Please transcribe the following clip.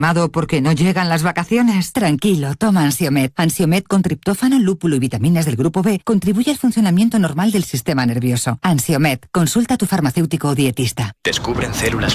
porque no llegan las vacaciones. Tranquilo, toma Ansiomed. Ansiomed con triptófano, lúpulo y vitaminas del grupo B contribuye al funcionamiento normal del sistema nervioso. Ansiomed, consulta a tu farmacéutico o dietista. Descubren células